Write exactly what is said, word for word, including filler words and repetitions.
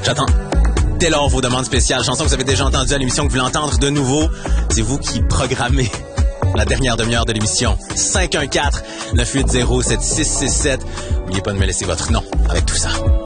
J'attends dès lors vos demandes spéciales, chansons que vous avez déjà entendues à l'émission, que vous voulez entendre de nouveau. C'est vous qui programmez la dernière demi-heure de l'émission. cinq un quatre, neuf huit zéro, sept six six sept. N'oubliez pas de me laisser votre nom avec tout ça.